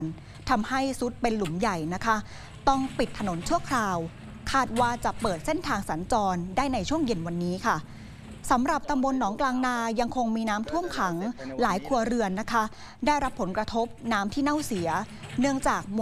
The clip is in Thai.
ทำให้ซุดเป็นหลุมใหญ่นะคะต้องปิดถนนชั่วคราวคาดว่าจะเปิดเส้นทางสัญจรได้ในช่วงเย็นวันนี้ค่ะสำหรับตำบลหนองกลางนายังคงมีน้ำท่วมขังหลายครัวเรือนนะคะได้รับผลกระทบน้ำที่เน่าเสียเนื่องจาก